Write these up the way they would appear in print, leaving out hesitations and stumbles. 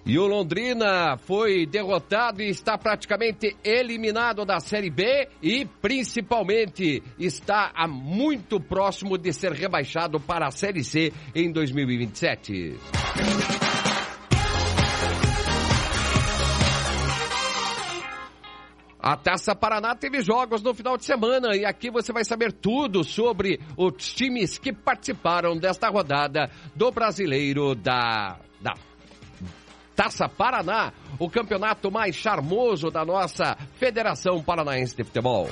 E o Londrina foi derrotado e está praticamente eliminado da Série B e, principalmente, está muito próximo de ser rebaixado para a Série C em 2027. A Taça Paraná teve jogos no final de semana e aqui você vai saber tudo sobre os times que participaram desta rodada do Brasileiro da Taça Paraná, o campeonato mais charmoso da nossa Federação Paranaense de Futebol.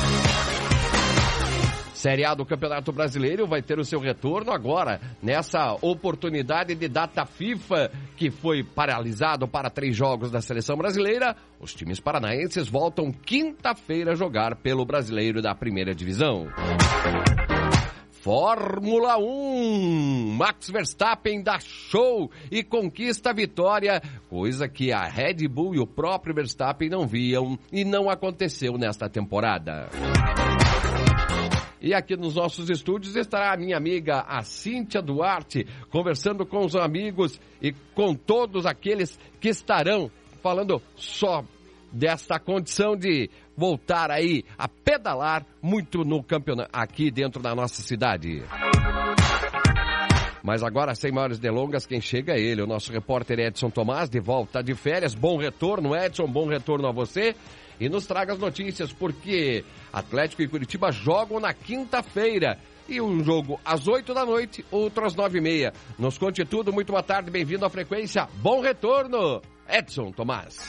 Série A do Campeonato Brasileiro vai ter o seu retorno agora, nessa oportunidade de data FIFA, que foi paralisado para 3 jogos da Seleção Brasileira. Os times paranaenses voltam quinta-feira a jogar pelo Brasileiro da Primeira Divisão. Fórmula 1, Max Verstappen dá show e conquista a vitória, coisa que a Red Bull e o próprio Verstappen não viam e não aconteceu nesta temporada. E aqui nos nossos estúdios estará a minha amiga, a Cíntia Duarte, conversando com os amigos e com todos aqueles que estarão falando só desta condição de voltar aí a pedalar muito no campeonato aqui dentro da nossa cidade. Mas agora, sem maiores delongas, quem chega é ele, o nosso repórter Edson Tomás, de volta de férias. Bom retorno, Edson, bom retorno a você. E nos traga as notícias, porque Atlético e Curitiba jogam na quinta-feira. E um jogo às 8 da noite, outro às 9h30. Nos conte tudo, muito boa tarde, bem-vindo à frequência. Bom retorno, Edson Tomás.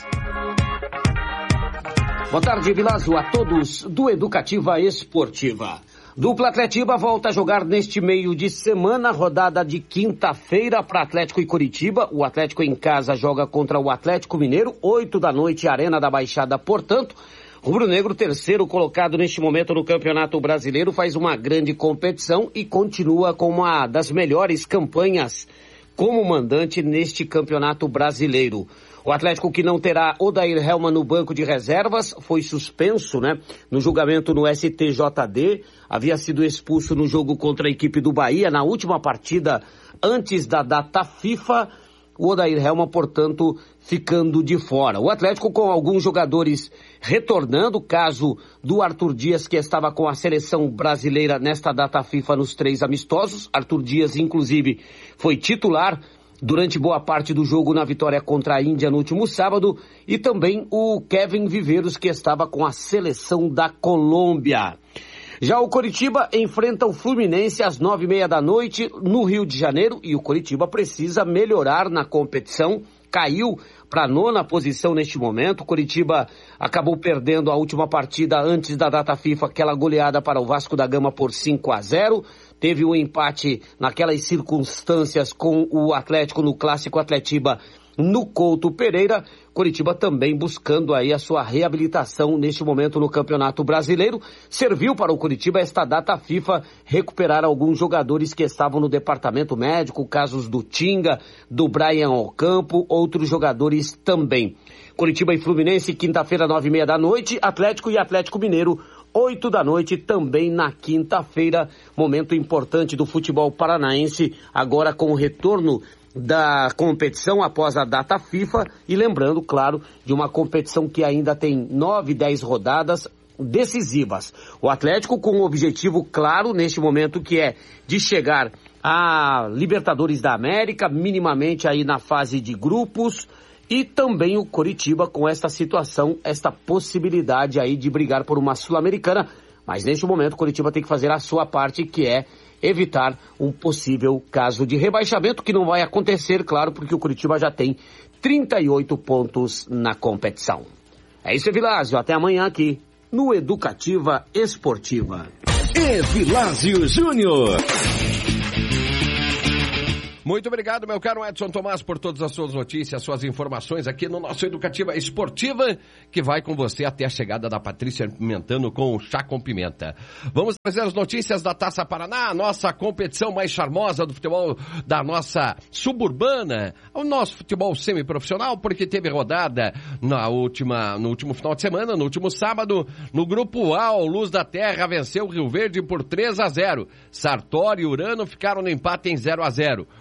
Boa tarde, Vilásio, a todos do Educativa Esportiva. Dupla Atletiba volta a jogar neste meio de semana, rodada de quinta-feira para Atlético e Curitiba. O Atlético em casa joga contra o Atlético Mineiro, 8 da noite, Arena da Baixada, portanto. Rubro-Negro, terceiro colocado neste momento no Campeonato Brasileiro, faz uma grande competição e continua com uma das melhores campanhas como mandante neste Campeonato Brasileiro. O Atlético, que não terá Odair Hellmann no banco de reservas, foi suspenso, no julgamento no STJD, havia sido expulso no jogo contra a equipe do Bahia, na última partida antes da data FIFA, o Odair Hellmann, portanto, ficando de fora. O Atlético com alguns jogadores retornando, caso do Arthur Dias, que estava com a seleção brasileira nesta data FIFA nos 3 amistosos. Arthur Dias, inclusive, foi titular durante boa parte do jogo na vitória contra a Índia no último sábado, e também o Kevin Viveiros, que estava com a seleção da Colômbia. Já o Coritiba enfrenta o Fluminense às 9h30 da noite no Rio de Janeiro, e o Coritiba precisa melhorar na competição, caiu para a 9ª posição neste momento. O Coritiba acabou perdendo a última partida antes da data FIFA, aquela goleada para o Vasco da Gama por 5-0. Teve um empate naquelas circunstâncias com o Atlético no Clássico Atletiba no Couto Pereira. Coritiba também buscando aí a sua reabilitação neste momento no Campeonato Brasileiro. Serviu para o Coritiba esta data FIFA recuperar alguns jogadores que estavam no departamento médico, casos do Tinga, do Brian Ocampo, outros jogadores também. Coritiba e Fluminense, quinta-feira, 9h30 da noite. Atlético e Atlético Mineiro, 8 da noite, também na quinta-feira. Momento importante do futebol paranaense, agora com o retorno da competição após a data FIFA, e lembrando, claro, de uma competição que ainda tem 9, 10 rodadas decisivas. O Atlético com um objetivo claro neste momento, que é de chegar a Libertadores da América, minimamente aí na fase de grupos, e também o Coritiba com esta situação, esta possibilidade aí de brigar por uma Sul-Americana. Mas neste momento o Coritiba tem que fazer a sua parte, que é evitar um possível caso de rebaixamento, que não vai acontecer, claro, porque o Coritiba já tem 38 pontos na competição. É isso, Evilásio. Até amanhã aqui no Educativa Esportiva. Evilásio Júnior. Muito obrigado, meu caro Edson Tomás, por todas as suas notícias, suas informações aqui no nosso Educativa Esportiva, que vai com você até a chegada da Patrícia Pimentano com o Chá com Pimenta. Vamos trazer as notícias da Taça Paraná, a nossa competição mais charmosa do futebol da nossa suburbana, o nosso futebol semiprofissional, porque teve rodada no último final de semana, no último sábado, no Grupo A, o Luz da Terra venceu o Rio Verde por 3-0. Sartori e Urano ficaram no empate em 0-0.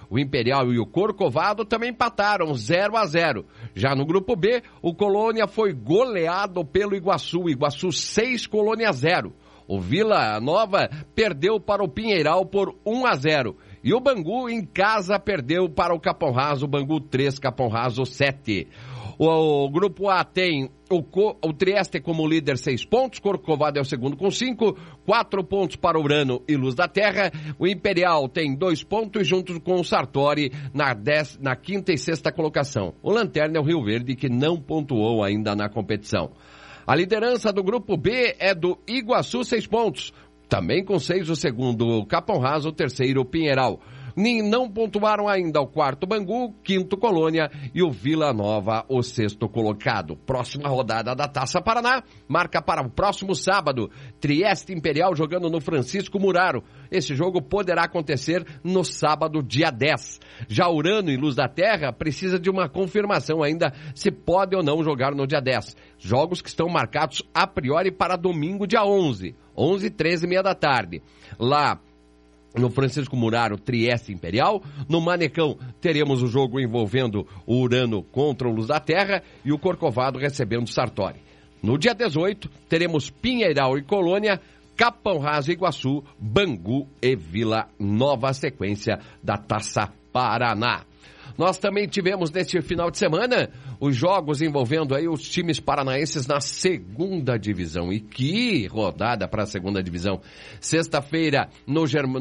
O Imperial e o Corcovado também empataram 0-0. Já no grupo B, o Colônia foi goleado pelo Iguaçu. Iguaçu 6, Colônia 0. O Vila Nova perdeu para o Pinheiral por 1-0. E o Bangu, em casa, perdeu para o Capão Raso. Bangu 3, Capão Raso 7. O grupo A tem o Trieste como líder, 6 pontos. Corcovado é o segundo com 5. 4 pontos para Urano e Luz da Terra. O Imperial tem 2 pontos junto com o Sartori na quinta e sexta colocação. O Lanterna é o Rio Verde, que não pontuou ainda na competição. A liderança do grupo B é do Iguaçu, 6 pontos. Também com 6 o segundo Capão Raso, o terceiro Pinheiral. Não pontuaram ainda o quarto Bangu, quinto Colônia e o Vila Nova, o sexto colocado. Próxima rodada da Taça Paraná marca para o próximo sábado. Trieste Imperial jogando no Francisco Muraro. Esse jogo poderá acontecer no sábado, dia 10. Já Urano e Luz da Terra precisa de uma confirmação ainda se pode ou não jogar no dia 10. Jogos que estão marcados a priori para domingo, dia 11. 11, 13 e meia da tarde. Lá no Francisco Muraro, Trieste Imperial. No Manecão, teremos o jogo envolvendo o Urano contra o Luz da Terra e o Corcovado recebendo o Sartori. No dia 18, teremos Pinheiral e Colônia, Capão Raso e Iguaçu, Bangu e Vila Nova, sequência da Taça Paraná. Nós também tivemos neste final de semana os jogos envolvendo aí os times paranaenses na segunda divisão. E que rodada para a segunda divisão. Sexta-feira no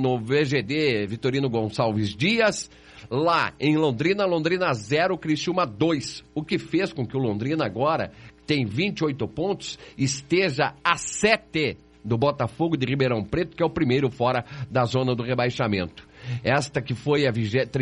VGD Vitorino Gonçalves Dias, lá em Londrina 0, Criciúma 2. O que fez com que o Londrina agora tem 28 pontos, esteja a 7 do Botafogo de Ribeirão Preto, que é o primeiro fora da zona do rebaixamento. Esta que foi a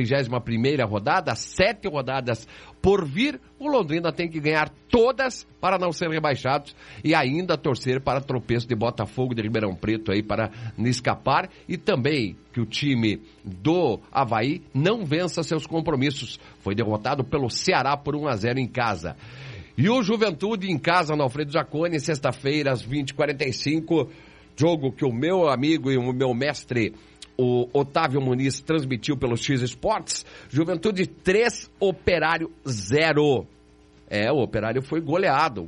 31ª rodada, 7 rodadas por vir, o Londrina tem que ganhar todas para não ser rebaixados e ainda torcer para tropeço de Botafogo de Ribeirão Preto aí para não escapar, e também que o time do Avaí não vença seus compromissos. Foi derrotado pelo Ceará por 1-0 em casa. E o Juventude em casa no Alfredo Jaconi, sexta-feira às 20h45, jogo que o meu amigo e o meu mestre, o Otávio Muniz, transmitiu pelo X Esportes. Juventude 3, Operário 0. O Operário foi goleado.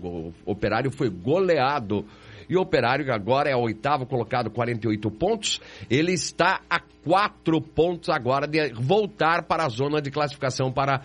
E o Operário agora é o 8º colocado, 48 pontos. Ele está a 4 pontos agora de voltar para a zona de classificação para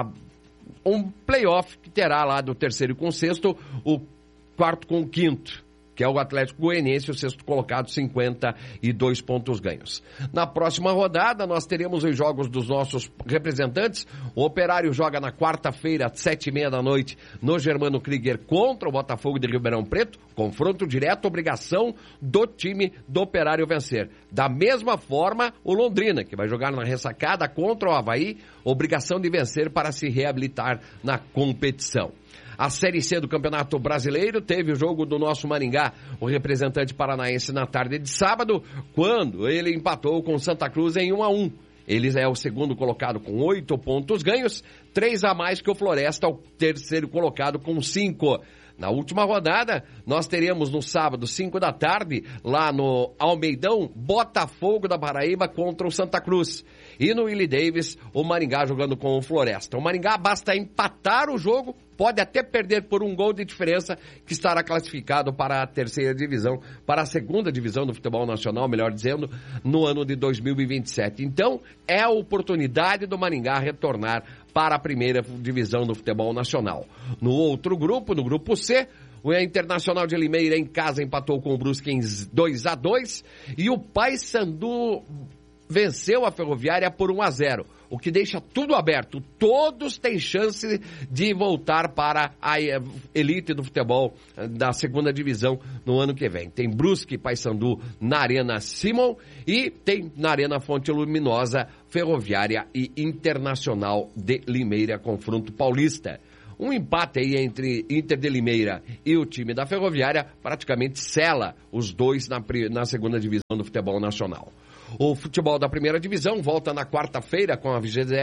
um playoff que terá lá do terceiro com o sexto, o quarto com o quinto, que é o Atlético Goianiense, o sexto colocado, 52 pontos ganhos. Na próxima rodada, nós teremos os jogos dos nossos representantes. O Operário joga na quarta-feira, às 7h30 da noite, no Germano Krieger contra o Botafogo de Ribeirão Preto. Confronto direto, obrigação do time do Operário vencer. Da mesma forma, o Londrina, que vai jogar na ressacada contra o Avaí, obrigação de vencer para se reabilitar na competição. A Série C do Campeonato Brasileiro teve o jogo do nosso Maringá, o representante paranaense, na tarde de sábado, quando ele empatou com Santa Cruz em 1-1. Ele é o segundo colocado com 8 pontos ganhos, 3 a mais que o Floresta, o terceiro colocado com 5. Na última rodada, nós teremos no sábado, 5 da tarde, lá no Almeidão, Botafogo da Paraíba contra o Santa Cruz. E no Willie Davis, o Maringá jogando com o Floresta. O Maringá basta empatar o jogo, pode até perder por 1 gol de diferença, que estará classificado para a terceira divisão, para a segunda divisão do futebol nacional, melhor dizendo, no ano de 2027. Então, é a oportunidade do Maringá retornar para a primeira divisão do futebol nacional. No outro grupo, no grupo C, o Internacional de Limeira em casa empatou com o Brusque em 2-2 e o Paysandu venceu a Ferroviária por 1-0, o que deixa tudo aberto. Todos têm chance de voltar para a elite do futebol da segunda divisão no ano que vem. Tem Brusque e Paysandu na Arena Simon e tem na Arena Fonte Luminosa Ferroviária e Internacional de Limeira, confronto paulista. Um empate aí entre Inter de Limeira e o time da Ferroviária praticamente sela os dois na segunda divisão do futebol nacional. O futebol da primeira divisão volta na quarta-feira com a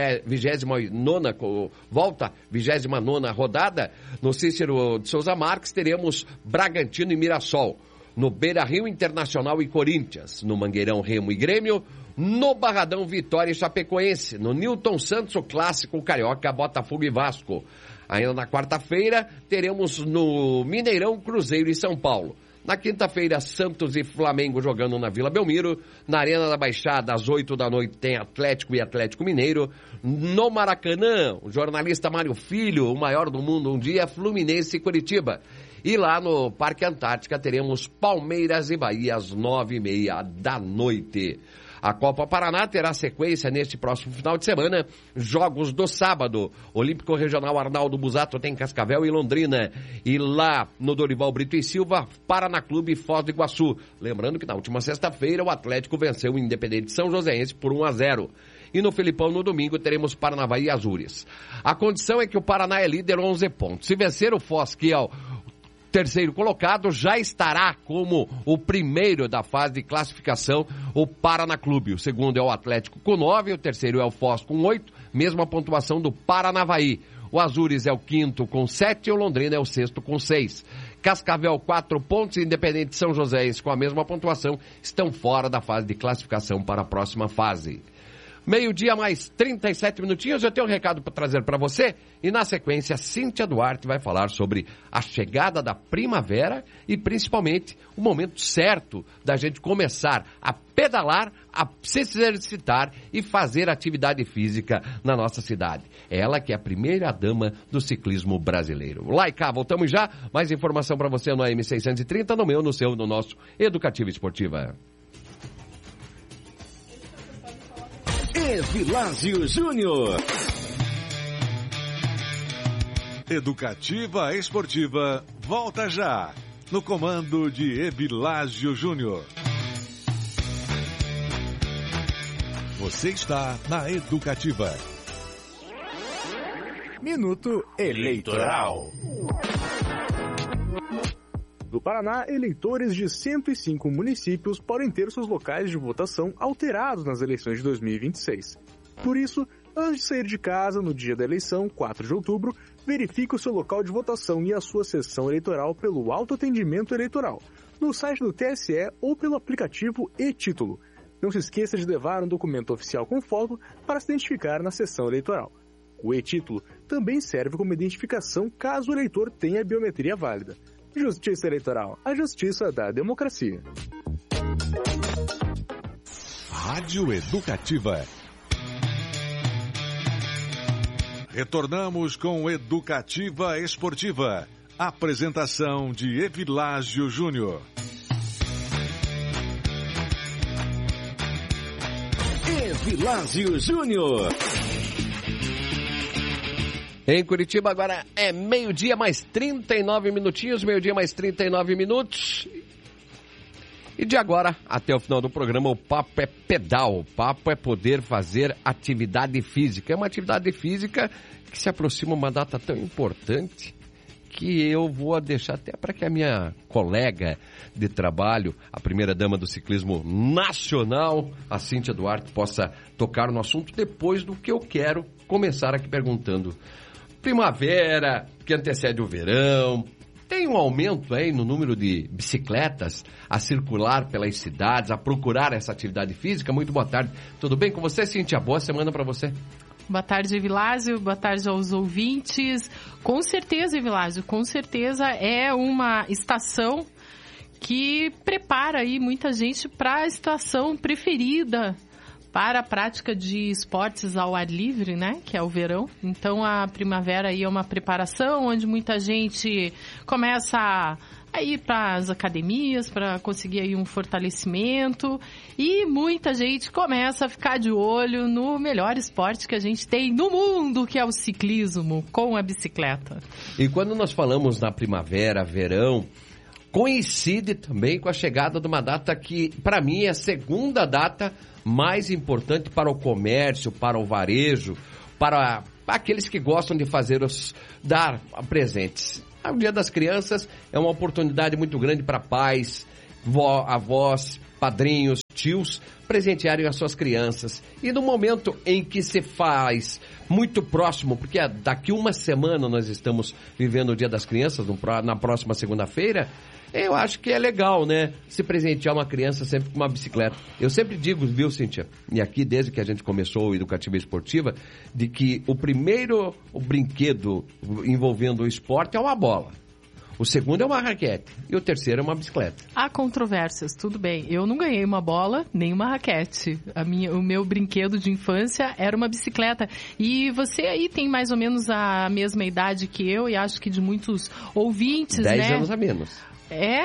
29ª rodada. No Cícero de Souza Marques teremos Bragantino e Mirassol. No Beira-Rio, Internacional e Corinthians. No Mangueirão, Remo e Grêmio. No Barradão, Vitória e Chapecoense. No Newton Santos, o clássico carioca, Botafogo e Vasco. Ainda na quarta-feira, teremos no Mineirão, Cruzeiro e São Paulo. Na quinta-feira, Santos e Flamengo jogando na Vila Belmiro. Na Arena da Baixada, às 8 da noite, tem Atlético e Atlético Mineiro. No Maracanã, o jornalista Mário Filho, o maior do mundo um dia, Fluminense e Curitiba. E lá no Parque Antártica teremos Palmeiras e Bahia às 9h30 da noite. A Copa Paraná terá sequência neste próximo final de semana. Jogos do sábado. Olímpico Regional Arnaldo Busato tem Cascavel e Londrina. E lá no Dorival Brito e Silva, Paraná Clube e Foz do Iguaçu. Lembrando que na última sexta-feira o Atlético venceu o Independente São Joséense por 1-0. E no Felipão, no domingo, teremos Paranavaí e Azures. A condição é que o Paraná é líder 11 pontos. Se vencer o Foz, que é o terceiro colocado, já estará como o primeiro da fase de classificação, o Paraná Clube. O segundo é o Atlético com 9, o terceiro é o Foz com 8, mesma pontuação do Paranavaí. O Azures é o quinto com 7 e o Londrina é o sexto com 6. Cascavel 4 pontos, Independente São Joséense com a mesma pontuação, estão fora da fase de classificação para a próxima fase. Meio-dia mais 37 minutinhos, eu tenho um recado para trazer para você e na sequência Cíntia Duarte vai falar sobre a chegada da primavera e principalmente o momento certo da gente começar a pedalar, a se exercitar e fazer atividade física na nossa cidade. Ela que é a primeira dama do ciclismo brasileiro. Lá e cá, voltamos já, mais informação para você no AM 630, no meu, no seu, no nosso Educativa Esportiva. Evilásio Júnior. Educativa Esportiva volta já, no comando de Evilásio Júnior. Você está na Educativa. Minuto Eleitoral. No Paraná, eleitores de 105 municípios podem ter seus locais de votação alterados nas eleições de 2026. Por isso, antes de sair de casa no dia da eleição, 4 de outubro, verifique o seu local de votação e a sua sessão eleitoral pelo autoatendimento eleitoral, no site do TSE ou pelo aplicativo e-Título. Não se esqueça de levar um documento oficial com foto para se identificar na sessão eleitoral. O e-Título também serve como identificação caso o eleitor tenha biometria válida. Justiça Eleitoral, a justiça da democracia. Rádio Educativa. Retornamos com Educativa Esportiva. Apresentação de Evilásio Júnior. Evilásio Júnior. Em Curitiba agora é meio-dia mais 39 minutinhos, meio-dia mais 39 minutos. E de agora até o final do programa o papo é pedal, o papo é poder fazer atividade física. É uma atividade física que se aproxima uma data tão importante que eu vou deixar até para que a minha colega de trabalho, a primeira-dama do ciclismo nacional, a Cíntia Duarte, possa tocar no assunto depois do que eu quero começar aqui perguntando. Primavera, que antecede o verão, tem um aumento aí no número de bicicletas a circular pelas cidades, a procurar essa atividade física. Muito boa tarde. Tudo bem com você, Cíntia? Boa semana para você. Boa tarde, Evilásio. Boa tarde aos ouvintes. Com certeza, Evilásio, com certeza é uma estação que prepara aí muita gente para a estação preferida para a prática de esportes ao ar livre, né, que é o verão. Então a primavera aí é uma preparação onde muita gente começa a ir para as academias para conseguir aí um fortalecimento e muita gente começa a ficar de olho no melhor esporte que a gente tem no mundo, que é o ciclismo com a bicicleta. E quando nós falamos na primavera, verão, coincide também com a chegada de uma data que, para mim, é a segunda data mais importante para o comércio, para o varejo, para aqueles que gostam de dar presentes. O Dia das Crianças é uma oportunidade muito grande para pais, avós, padrinhos, tios presentearem as suas crianças. E no momento em que se faz muito próximo, porque daqui uma semana nós estamos vivendo o Dia das Crianças, na próxima segunda-feira, Eu acho que é legal, né? Se presentear uma criança sempre com uma bicicleta. Eu sempre digo, viu, Cíntia? E aqui, desde que a gente começou o Educativa Esportiva, de que o brinquedo envolvendo o esporte é uma bola. O segundo é uma raquete. E o terceiro é uma bicicleta. Há controvérsias, tudo bem. Eu não ganhei uma bola, nem uma raquete. O meu brinquedo de infância era uma bicicleta. E você aí tem mais ou menos a mesma idade que eu, e acho que de muitos ouvintes, 10 anos a menos.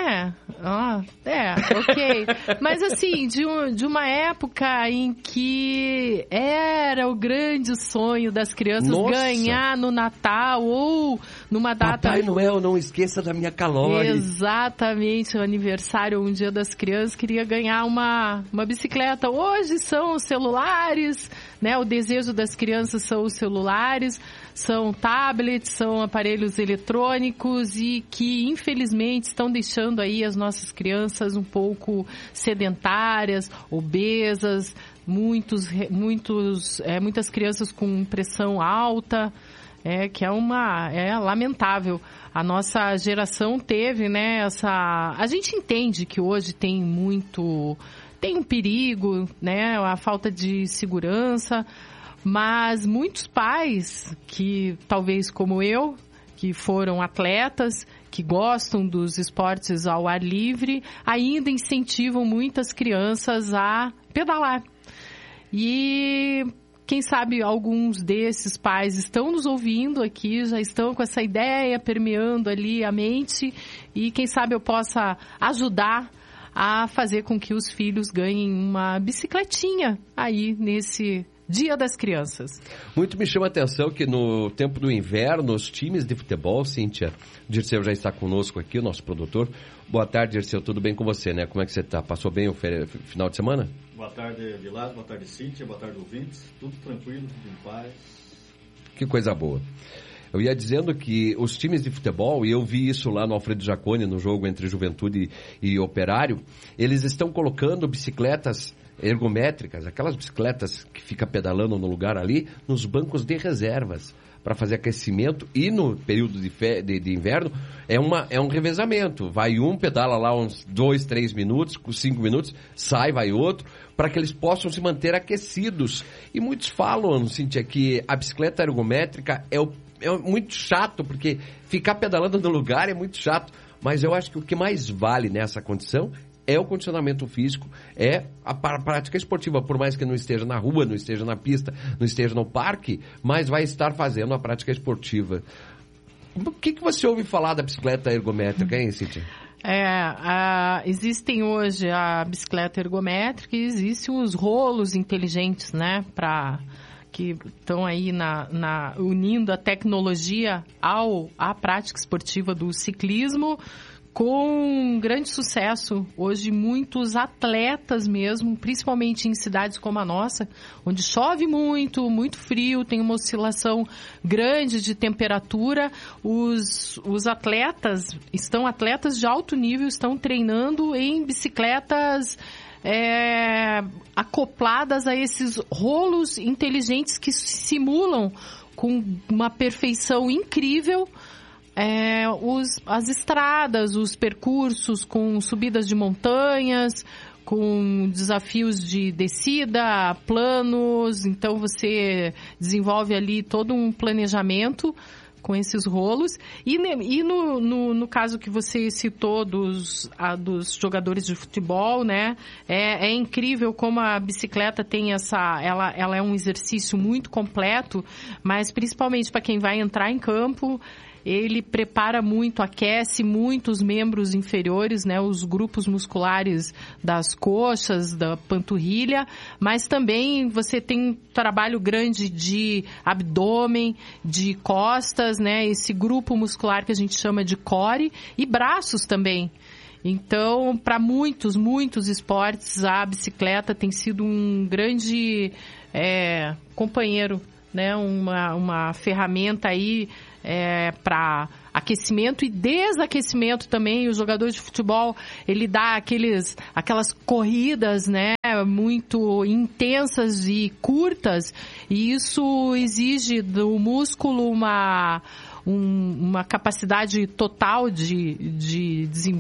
Ok. Mas assim, de uma época em que era o grande sonho das crianças ganhar no Natal ou numa data... Papai Noel, não esqueça da minha calórica. Exatamente, o aniversário, um dia das crianças, queria ganhar uma bicicleta. Hoje são os celulares, né? O desejo das crianças são os celulares, são tablets, são aparelhos eletrônicos e que, infelizmente, estão deixando aí as nossas crianças um pouco sedentárias, obesas, muitas crianças com pressão alta, que é lamentável. A nossa geração teve, né, a gente entende que hoje tem um perigo, né, a falta de segurança, mas muitos pais que, talvez como eu, que foram atletas, que gostam dos esportes ao ar livre, ainda incentivam muitas crianças a pedalar. E quem sabe alguns desses pais estão nos ouvindo aqui, já estão com essa ideia permeando ali a mente, e quem sabe eu possa ajudar a fazer com que os filhos ganhem uma bicicletinha aí nesse Dia das Crianças. Muito me chama a atenção que no tempo do inverno, os times de futebol, Cíntia, Dirceu já está conosco aqui, o nosso produtor. Boa tarde, Dirceu, tudo bem com você, né? Como é que você está? Passou bem o final de semana? Boa tarde, Vilas, boa tarde, Cíntia, boa tarde, ouvintes. Tudo tranquilo, tudo em paz. Que coisa boa. Eu ia dizendo que os times de futebol, e eu vi isso lá no Alfredo Jaconi, no jogo entre Juventude e Operário, eles estão colocando bicicletas ergométricas, aquelas bicicletas que fica pedalando no lugar ali, nos bancos de reservas, para fazer aquecimento, e no período de inverno é um revezamento. Vai um, pedala lá uns 2, 3 minutos, 5 minutos, sai, vai outro, para que eles possam se manter aquecidos. E muitos falam, Cíntia, que a bicicleta ergométrica é muito chato, porque ficar pedalando no lugar é muito chato. Mas eu acho que o que mais vale nessa condição é o condicionamento físico, é a prática esportiva, por mais que não esteja na rua, não esteja na pista, não esteja no parque, mas vai estar fazendo a prática esportiva. O que você ouve falar da bicicleta ergométrica, hein, Cíntia? Existem hoje a bicicleta ergométrica e existem os rolos inteligentes, né, que estão aí unindo a tecnologia à prática esportiva do ciclismo, com grande sucesso. Hoje, muitos atletas mesmo, principalmente em cidades como a nossa, onde chove muito, muito frio, tem uma oscilação grande de temperatura, os atletas de alto nível, estão treinando em bicicletas acopladas a esses rolos inteligentes que simulam com uma perfeição incrível as estradas, os percursos com subidas de montanhas, com desafios de descida, planos. Então você desenvolve ali todo um planejamento com esses rolos. E no caso que você citou dos jogadores de futebol, né? É incrível como a bicicleta tem ela é um exercício muito completo, mas principalmente para quem vai entrar em campo, ele prepara muito, aquece muito os membros inferiores, né, os grupos musculares das coxas, da panturrilha, mas também você tem um trabalho grande de abdômen, de costas, né, esse grupo muscular que a gente chama de core, e braços também. Então, para muitos esportes, a bicicleta tem sido um grande companheiro, né, uma ferramenta aí para aquecimento e desaquecimento também. O jogador de futebol, ele dá aquelas corridas, né, muito intensas e curtas, e isso exige do músculo uma capacidade total de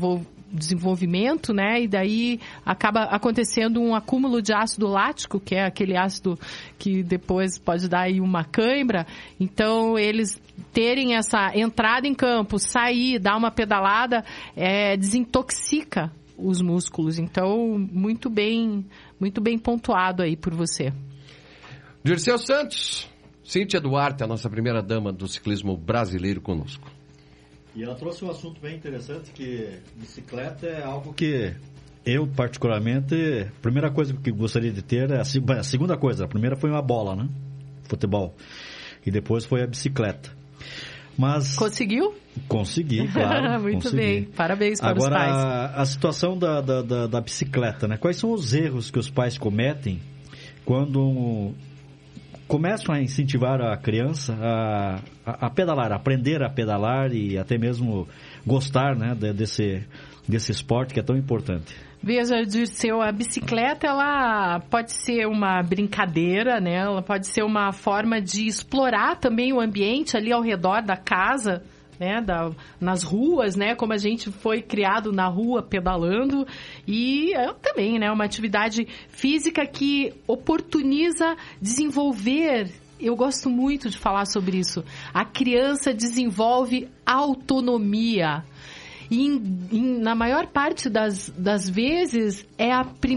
desenvolvimento, né? E daí acaba acontecendo um acúmulo de ácido lático, que é aquele ácido que depois pode dar aí uma cãibra. Então, eles terem essa entrada em campo, sair, dar uma pedalada, desintoxica os músculos. Então, muito bem pontuado aí por você. Dirceu Santos, Cíntia Duarte, a nossa primeira dama do ciclismo brasileiro conosco. E ela trouxe um assunto bem interessante, que bicicleta é algo que eu, particularmente, a primeira coisa que gostaria de ter é a segunda coisa. A primeira foi uma bola, né? Futebol. E depois foi a bicicleta. Mas... Conseguiu? Consegui, claro. Muito consegui. Bem, parabéns para os pais. Agora, a situação da bicicleta, né? Quais são os erros que os pais cometem quando começam a incentivar a criança a pedalar, a aprender a pedalar e até mesmo gostar, né, desse esporte que é tão importante? Veja, Dirceu, a bicicleta, ela pode ser uma brincadeira, né? Ela pode ser uma forma de explorar também o ambiente ali ao redor da casa, né? Nas ruas, né? Como a gente foi criado na rua pedalando. E também, né? Uma atividade física que oportuniza desenvolver. Eu gosto muito de falar sobre isso. A criança desenvolve autonomia. E na maior parte das vezes é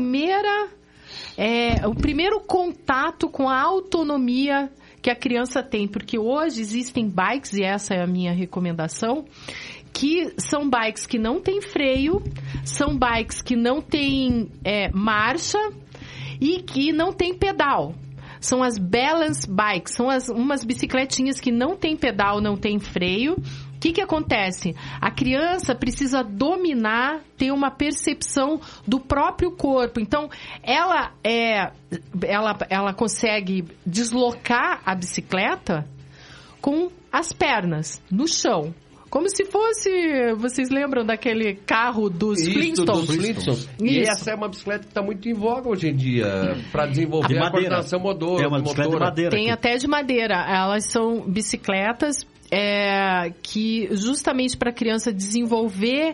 o primeiro contato com a autonomia que a criança tem, porque hoje existem bikes, e essa é a minha recomendação, que são bikes que não têm freio, são bikes que não têm marcha e que não têm pedal. São as balance bikes, são umas bicicletinhas que não têm pedal, não têm freio. O que acontece? A criança precisa dominar, ter uma percepção do próprio corpo. Então, ela consegue deslocar a bicicleta com as pernas no chão. Como se fosse... Vocês lembram daquele carro dos Flintstones? Dos Flintstones. E essa é uma bicicleta que está muito em voga hoje em dia, para desenvolver a coordenação motor. É uma bicicleta de madeira. Tem até de madeira. Elas são bicicletas que justamente para a criança desenvolver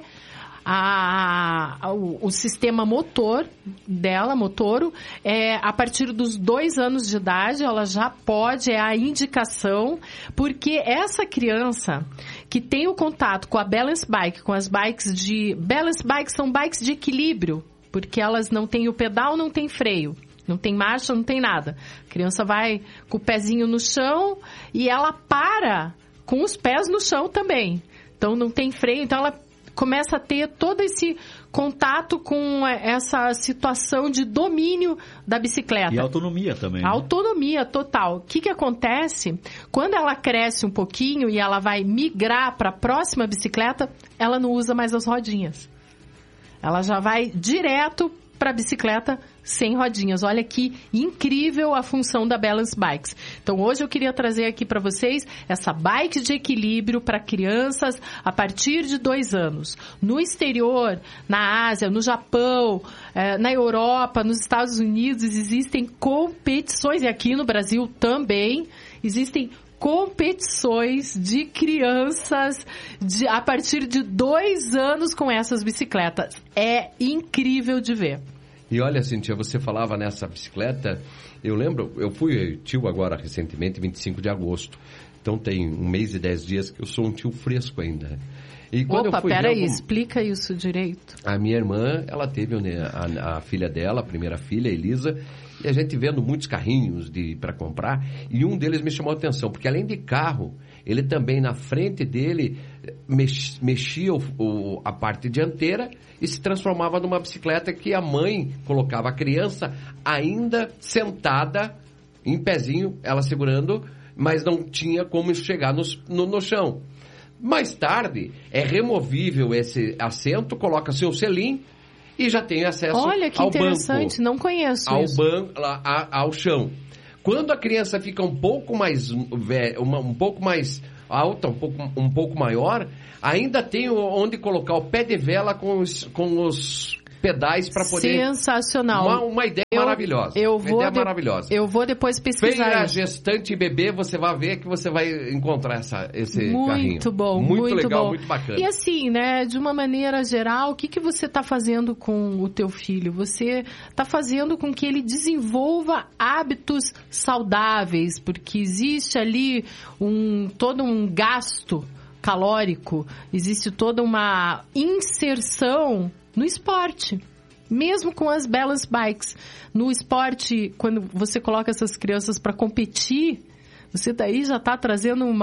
o sistema motor dela, motoro, a partir dos 2 anos de idade, ela já pode, a indicação, porque essa criança que tem o contato com a balance bike, com as bikes balance bikes são bikes de equilíbrio, porque elas não têm o pedal, não tem freio. Não tem marcha, não tem nada. A criança vai com o pezinho no chão e ela para com os pés no chão também. Então, não tem freio. Então, ela começa a ter todo esse contato com essa situação de domínio da bicicleta. E autonomia também. Né? Autonomia total. O que acontece? Quando ela cresce um pouquinho e ela vai migrar para a próxima bicicleta, ela não usa mais as rodinhas. Ela já vai direto para a bicicleta sem rodinhas. Olha que incrível a função da Balance Bikes. Então, hoje eu queria trazer aqui para vocês essa bike de equilíbrio para crianças a partir de 2 anos. No exterior, na Ásia, no Japão, na Europa, nos Estados Unidos, existem competições, e aqui no Brasil também, existem competições de crianças a partir de 2 anos com essas bicicletas. É incrível de ver. E olha, Cíntia, você falava nessa bicicleta, eu lembro, eu fui tio agora recentemente, 25 de agosto. Então tem 1 mês e 10 dias que eu sou um tio fresco ainda. E quando eu fui peraí, explica isso direito. A minha irmã, ela teve a filha dela, a primeira filha, a Elisa, e a gente vendo muitos carrinhos para comprar, e um deles me chamou a atenção, porque além de carro, ele também na frente dele mexia a parte dianteira e se transformava numa bicicleta que a mãe colocava a criança ainda sentada, em pezinho, ela segurando, mas não tinha como chegar no chão. Mais tarde, é removível esse assento, coloca seu selim e já tem acesso ao banco. Olha que interessante, não conheço isso. Ao chão. Quando a criança fica um pouco mais um pouco mais alta, um pouco maior, ainda tem onde colocar o pé de vela com os pedais para poder... Sensacional. Uma ideia maravilhosa. Maravilhosa. Eu vou depois pesquisar. Feira Gestante e Bebê, você vai ver que você vai encontrar esse carrinho. Muito bom, muito legal, bom. muito bacana. E assim, né, de uma maneira geral, o que você está fazendo com o teu filho? Você está fazendo com que ele desenvolva hábitos saudáveis, porque existe ali todo um gasto calórico, existe toda uma inserção no esporte. Mesmo com as balance bikes. No esporte, quando você coloca essas crianças para competir, você daí já está trazendo um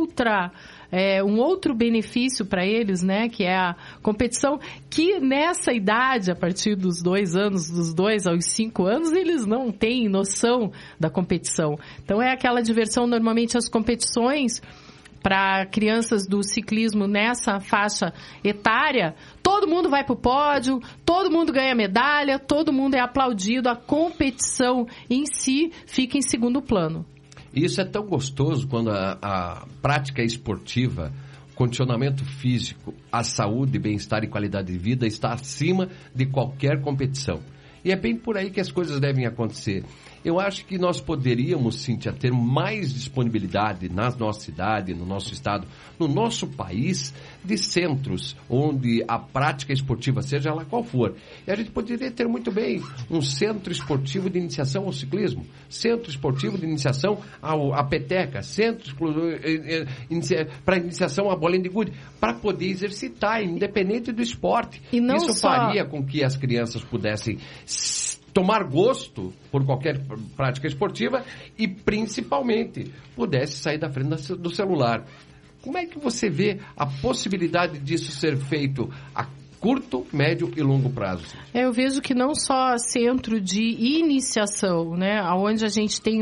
outro benefício para eles, né? Que é a competição, que nessa idade, a partir dos 2 anos, dos 2 aos 5 anos, eles não têm noção da competição. Então é aquela diversão, normalmente as competições para crianças do ciclismo nessa faixa etária, todo mundo vai para o pódio, todo mundo ganha medalha, todo mundo é aplaudido, a competição em si fica em segundo plano. Isso é tão gostoso quando a prática esportiva, condicionamento físico, a saúde, bem-estar e qualidade de vida está acima de qualquer competição. E é bem por aí que as coisas devem acontecer. Eu acho que nós poderíamos, Cíntia, ter mais disponibilidade na nossa cidade, no nosso estado, no nosso país, de centros onde a prática esportiva, seja ela qual for. E a gente poderia ter muito bem um centro esportivo de iniciação ao ciclismo, centro esportivo de iniciação à peteca, centro para iniciação à bolinha de gude, para poder exercitar, independente do esporte. E não Isso faria com que as crianças pudessem tomar gosto por qualquer prática esportiva e, principalmente, pudesse sair da frente do celular. Como é que você vê a possibilidade disso ser feito a curto, médio e longo prazo? Eu vejo que não só centro de iniciação, né, onde a gente tem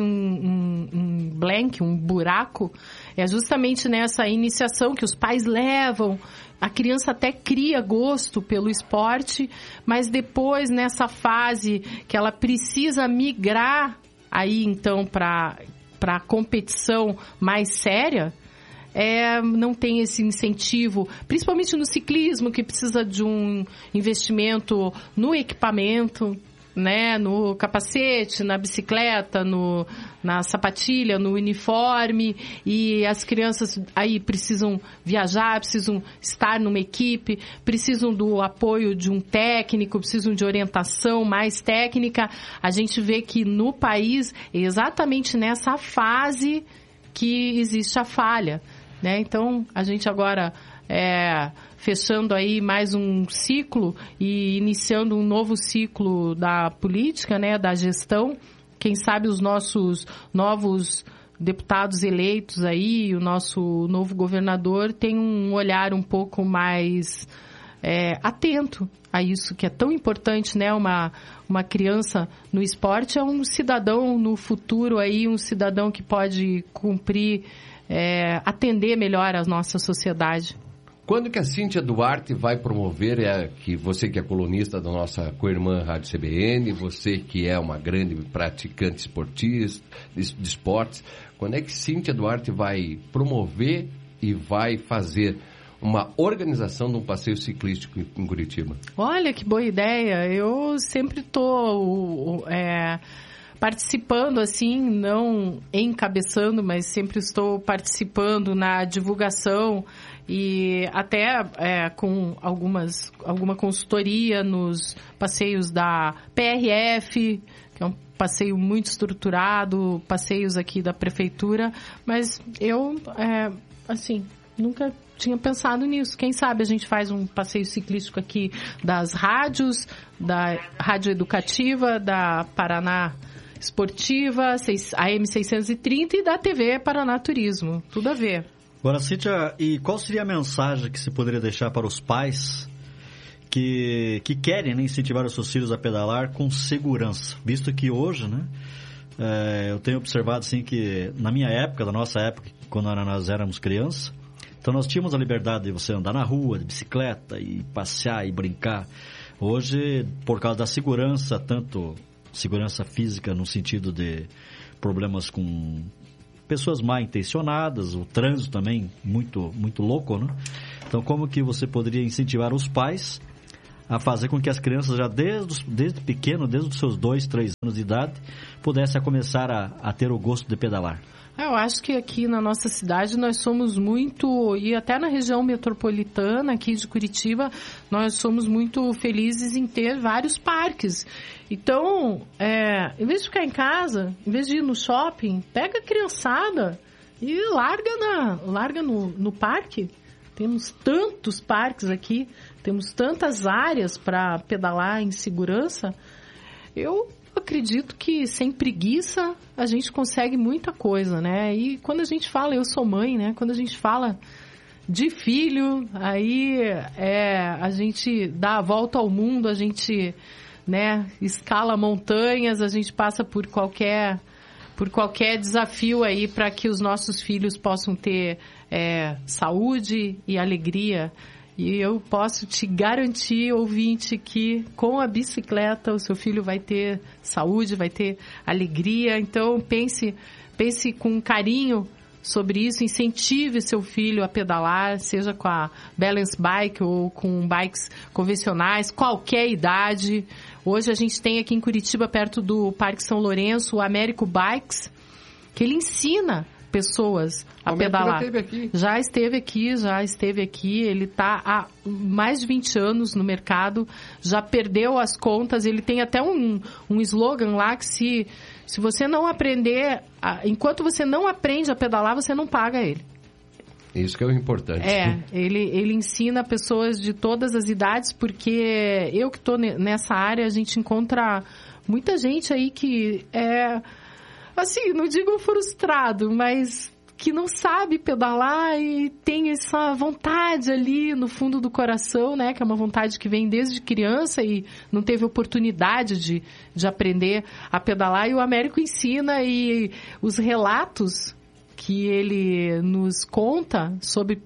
um blank, um buraco, é justamente nessa iniciação que os pais levam. A criança até cria gosto pelo esporte, mas depois, nessa fase que ela precisa migrar aí, então, para a competição mais séria, não tem esse incentivo, principalmente no ciclismo, que precisa de um investimento no equipamento, né, no capacete, na bicicleta, na sapatilha, no uniforme, e as crianças aí precisam viajar, precisam estar numa equipe, precisam do apoio de um técnico, precisam de orientação mais técnica. A gente vê que no país é exatamente nessa fase que existe a falha, né? Então, a gente agora fechando aí mais um ciclo e iniciando um novo ciclo da política, né, da gestão. Quem sabe os nossos novos deputados eleitos aí, o nosso novo governador tem um olhar um pouco mais atento a isso que é tão importante, né? Uma criança no esporte é um cidadão no futuro aí, um cidadão que pode cumprir, atender melhor a nossa sociedade. Quando que a Cíntia Duarte vai promover, que você que é colunista da nossa co-irmã Rádio CBN, você que é uma grande praticante esportista, de esportes, quando é que Cíntia Duarte vai promover e vai fazer uma organização de um passeio ciclístico em Curitiba? Olha, que boa ideia. Eu sempre estou participando, assim, não encabeçando, mas sempre estou participando na divulgação e até com alguma consultoria nos passeios da PRF, que é um passeio muito estruturado, passeios aqui da prefeitura, mas eu, nunca tinha pensado nisso. Quem sabe a gente faz um passeio ciclístico aqui das rádios, da Rádio Educativa, da Paraná Esportiva, AM 630 e da TV Paraná Turismo. Tudo a ver. Agora, Cíntia, e qual seria a mensagem que você poderia deixar para os pais que querem, né, incentivar os seus filhos a pedalar com segurança? Visto que hoje, né, eu tenho observado assim, que na minha época, na nossa época, quando nós éramos crianças, então nós tínhamos a liberdade de você andar na rua, de bicicleta, e passear e brincar. Hoje, por causa da segurança, tanto segurança física no sentido de problemas com pessoas mal intencionadas, o trânsito também muito, muito louco, né? Então, como que você poderia incentivar os pais a fazer com que as crianças já desde pequeno, desde os seus 2, 3 anos de idade, pudessem começar a ter o gosto de pedalar? Eu acho que aqui na nossa cidade nós somos muito, e até na região metropolitana aqui de Curitiba, nós somos muito felizes em ter vários parques. Então, em vez de ficar em casa, em vez de ir no shopping, pega a criançada e larga no parque. Temos tantos parques aqui, temos tantas áreas para pedalar em segurança. Eu acredito que sem preguiça a gente consegue muita coisa, né? E quando a gente fala, eu sou mãe, né? Quando a gente fala de filho, aí a gente dá a volta ao mundo, a gente, né, escala montanhas, a gente passa por qualquer desafio aí para que os nossos filhos possam ter saúde e alegria. E eu posso te garantir, ouvinte, que com a bicicleta o seu filho vai ter saúde, vai ter alegria. Então pense com carinho sobre isso, incentive seu filho a pedalar, seja com a balance bike ou com bikes convencionais, qualquer idade. Hoje a gente tem aqui em Curitiba, perto do Parque São Lourenço, o Américo Bikes, que ele ensina pessoas a pedalar. Já esteve aqui, ele está há mais de 20 anos no mercado, já perdeu as contas, ele tem até um slogan lá que se você não aprender, enquanto você não aprende a pedalar, você não paga ele. Isso que é o importante. Ele ensina pessoas de todas as idades, porque eu que estou nessa área, a gente encontra muita gente aí que assim, não digo frustrado, mas que não sabe pedalar e tem essa vontade ali no fundo do coração, né? Que é uma vontade que vem desde criança e não teve oportunidade de aprender a pedalar. E o Américo ensina, e os relatos que ele nos conta sobre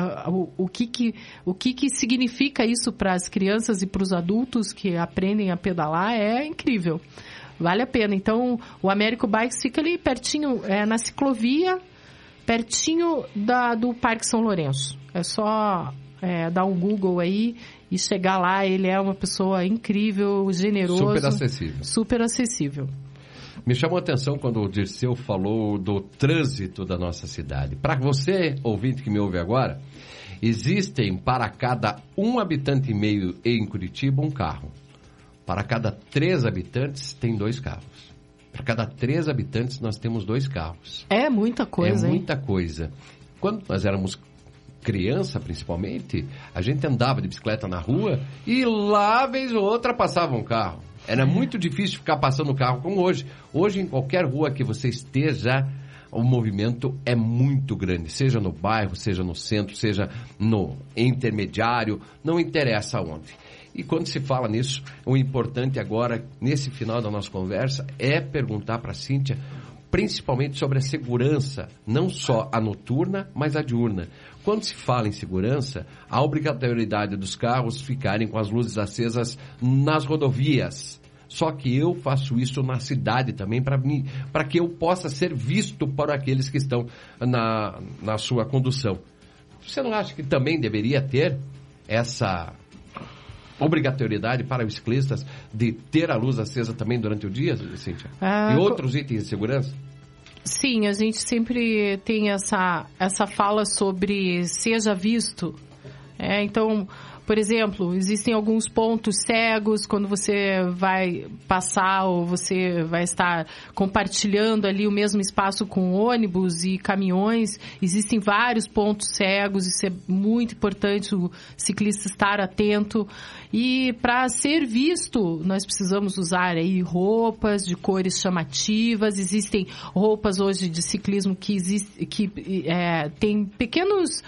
o que significa isso para as crianças e para os adultos que aprendem a pedalar é incrível. Vale a pena. Então, o Américo Bikes fica ali pertinho, na ciclovia, pertinho do Parque São Lourenço. É só dar um Google aí e chegar lá. Ele é uma pessoa incrível, generoso. Super acessível. Me chamou a atenção quando o Dirceu falou do trânsito da nossa cidade. Para você, ouvinte que me ouve agora, existem para cada 1,5 habitante em Curitiba um carro. Para cada 3 habitantes, tem 2 carros. Para cada 3 habitantes, nós temos 2 carros. É muita coisa, hein? É muita coisa. Quando nós éramos criança, principalmente, a gente andava de bicicleta na rua e lá, vez ou outra, passava um carro. Era muito difícil ficar passando o carro como hoje. Hoje, em qualquer rua que você esteja, o movimento é muito grande. Seja no bairro, seja no centro, seja no intermediário, não interessa onde. E quando se fala nisso, o importante agora, nesse final da nossa conversa, é perguntar para a Cíntia, principalmente sobre a segurança, não só a noturna, mas a diurna. Quando se fala em segurança, a obrigatoriedade dos carros ficarem com as luzes acesas nas rodovias. Só que eu faço isso na cidade também, para que eu possa ser visto por aqueles que estão na sua condução. Você não acha que também deveria ter essa obrigatoriedade para os ciclistas de ter a luz acesa também durante o dia, Cíntia? E outros itens de segurança? Sim, a gente sempre tem essa fala sobre seja visto. Então, por exemplo, existem alguns pontos cegos quando você vai passar ou você vai estar compartilhando ali o mesmo espaço com ônibus e caminhões. Existem vários pontos cegos, isso é muito importante o ciclista estar atento. E para ser visto, nós precisamos usar aí roupas de cores chamativas. Existem roupas hoje de ciclismo que tem pequenos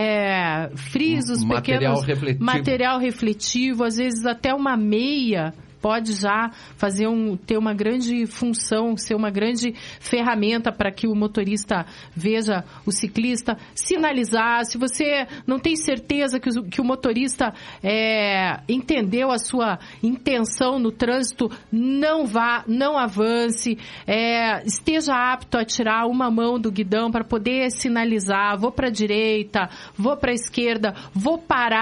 frisos, material refletivo, às vezes até uma meia pode já ter uma grande função, ser uma grande ferramenta para que o motorista veja o ciclista, sinalizar. Se você não tem certeza que o motorista entendeu a sua intenção no trânsito, não vá, não avance, esteja apto a tirar uma mão do guidão para poder sinalizar, vou para a direita, vou para a esquerda, vou parar.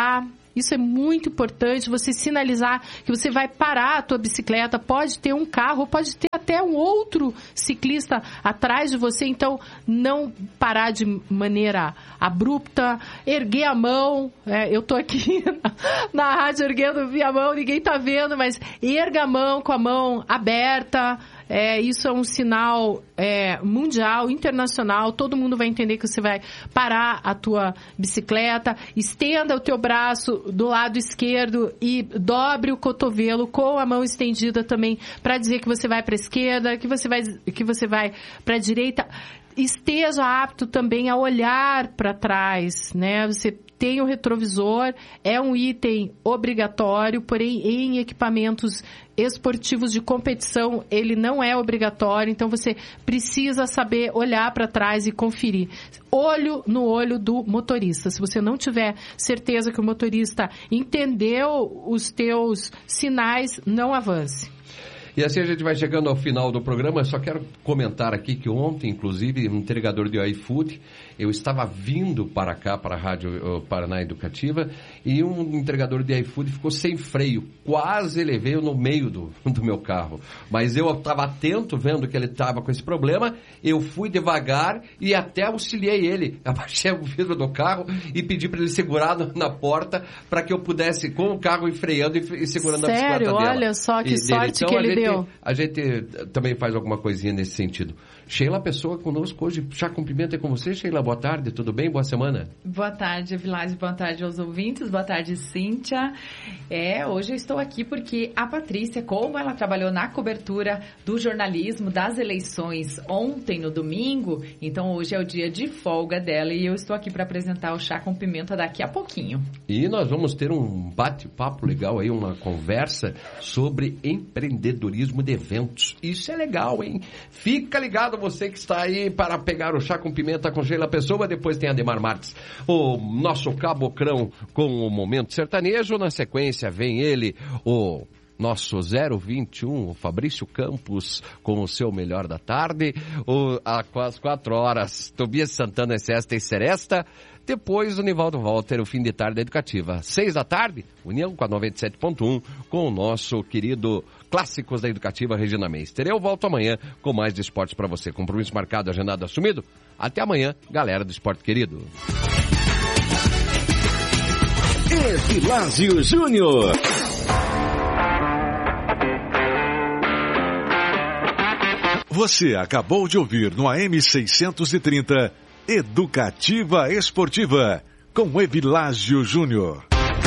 Isso é muito importante, você sinalizar que você vai parar a tua bicicleta. Pode ter um carro, pode ter até um outro ciclista atrás de você, então não parar de maneira abrupta, erguer a mão. Eu tô aqui na rádio erguendo a mão, ninguém tá vendo, mas erga a mão com a mão aberta. Isso é um sinal mundial, internacional. Todo mundo vai entender que você vai parar a tua bicicleta. Estenda o teu braço do lado esquerdo e dobre o cotovelo com a mão estendida também para dizer que você vai para a esquerda, que você vai para a direita. Esteja apto também a olhar para trás, né? Você tem o retrovisor, é um item obrigatório, porém em equipamentos esportivos de competição ele não é obrigatório, então você precisa saber olhar para trás e conferir. Olho no olho do motorista. Se você não tiver certeza que o motorista entendeu os teus sinais, não avance. E assim a gente vai chegando ao final do programa. Eu só quero comentar aqui que ontem, inclusive, um entregador de iFood, eu estava vindo para cá, para a Rádio Paraná Educativa, e um entregador de iFood ficou sem freio. Quase ele veio no meio do meu carro. Mas eu estava atento, vendo que ele estava com esse problema, eu fui devagar e até auxiliei ele. Abaixei o vidro do carro e pedi para ele segurar na porta para que eu pudesse, com o carro freando e segurando a bicicleta dela. Sério? Olha só que sorte que ele deu. A gente também faz alguma coisinha nesse sentido. Sheila Pessoa conosco hoje. Chá Cumprimento é com você, Sheila. Boa tarde, tudo bem? Boa semana. Boa tarde, Vilásio. Boa tarde aos ouvintes. Boa tarde, Cíntia. Hoje eu estou aqui porque a Patrícia, como ela trabalhou na cobertura do jornalismo das eleições ontem, no domingo, então hoje é o dia de folga dela e eu estou aqui para apresentar o Chá com Pimenta daqui a pouquinho. E nós vamos ter um bate-papo legal aí, uma conversa sobre empreendedorismo de eventos. Isso é legal, hein? Fica ligado você que está aí para pegar o Chá com Pimenta com Sheila Pessoa. Depois tem Ademar Marques, o nosso cabocrão com o Momento Sertanejo. Na sequência vem ele, o nosso 021, o Fabrício Campos, com o seu Melhor da Tarde. Às 4 horas, Tobias Santana, Sesta e Seresta. Depois o Nivaldo Walter, o Fim de Tarde Educativa. 6 da tarde, União com a 97.1, com o nosso querido Clássicos da Educativa, Regina Meister. Eu volto amanhã com mais de esportes para você. Compromisso marcado, agendado, assumido. Até amanhã, galera do Esporte Querido. Vilásio Júnior. Você acabou de ouvir no AM 630 Educativa Esportiva, com Evilásio Júnior.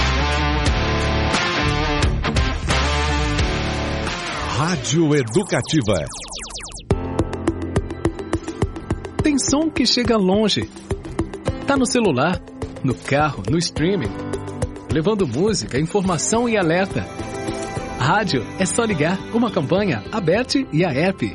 Rádio Educativa. Tem som que chega longe. Tá no celular, no carro, no streaming, levando música, informação e alerta. Rádio é só ligar uma campanha, a BET e a app.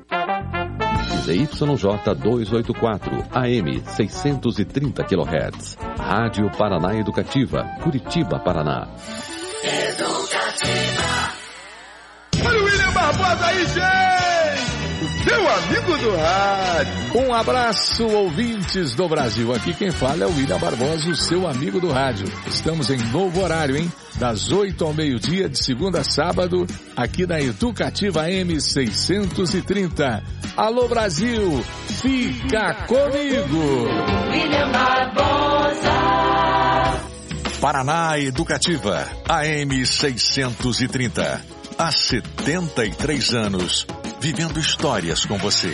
ZYJ 284, AM 630 kHz. Rádio Paraná Educativa, Curitiba, Paraná. Educativa. Olha o William Barbosa aí, gente! Seu amigo do rádio. Um abraço, ouvintes do Brasil. Aqui quem fala é o William Barbosa, o seu amigo do rádio. Estamos em novo horário, hein? Das 8 ao meio-dia, de segunda a sábado, aqui na Educativa AM 630. Alô, Brasil, fica comigo! William Barbosa. Paraná Educativa, AM 630. Há 73 anos, vivendo histórias com você.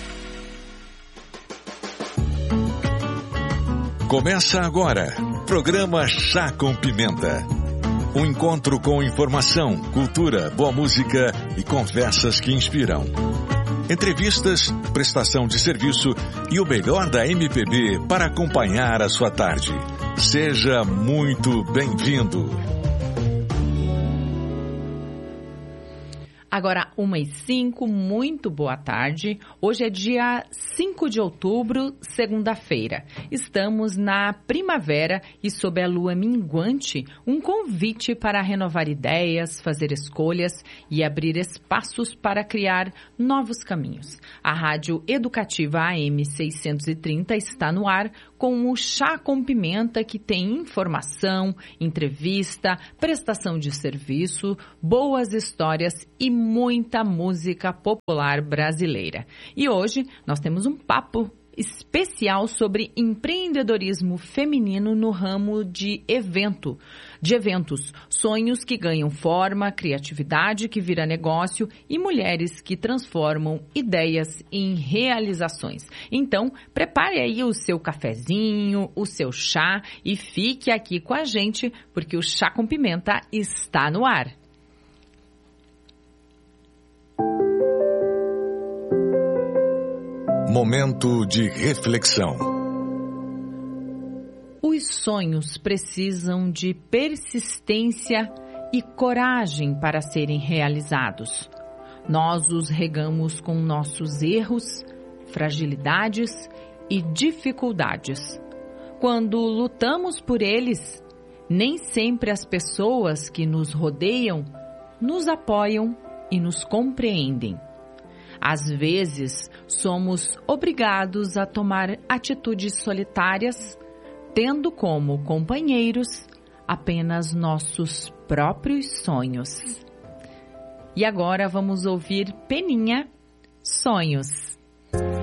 Começa agora, programa Chá com Pimenta. Um encontro com informação, cultura, boa música e conversas que inspiram. Entrevistas, prestação de serviço e o melhor da MPB para acompanhar a sua tarde. Seja muito bem-vindo. Agora, 1h05, muito boa tarde. Hoje é dia 5 de outubro, segunda-feira. Estamos na primavera e sob a lua minguante, um convite para renovar ideias, fazer escolhas e abrir espaços para criar novos caminhos. A Rádio Educativa AM 630 está no ar com o Chá com Pimenta, que tem informação, entrevista, prestação de serviço, boas histórias e muita música popular brasileira. E hoje nós temos um papo especial sobre empreendedorismo feminino no ramo de eventos, sonhos que ganham forma, criatividade que vira negócio e mulheres que transformam ideias em realizações. Então, prepare aí o seu cafezinho, o seu chá e fique aqui com a gente, porque o Chá com Pimenta está no ar. Momento de reflexão. Os sonhos precisam de persistência e coragem para serem realizados. Nós os regamos com nossos erros, fragilidades e dificuldades. Quando lutamos por eles, nem sempre as pessoas que nos rodeiam nos apoiam e nos compreendem. Às vezes, somos obrigados a tomar atitudes solitárias, tendo como companheiros apenas nossos próprios sonhos. E agora vamos ouvir Peninha, Sonhos.